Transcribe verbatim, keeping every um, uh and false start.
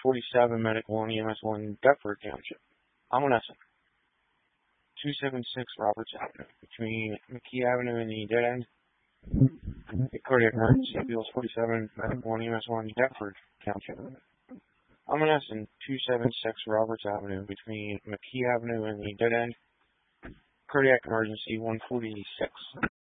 forty-seven, Medical one, E M S one, Deptford Township. Omonescent. two seventy-six Roberts Avenue, between McKee Avenue and the dead end. A cardiac emergency, Appeals forty-seven, Medical one, E M S one, Deptford Township. Omonescent. two seventy-six Roberts Avenue, between McKee Avenue and the dead end. Cardiac emergency, one forty-six.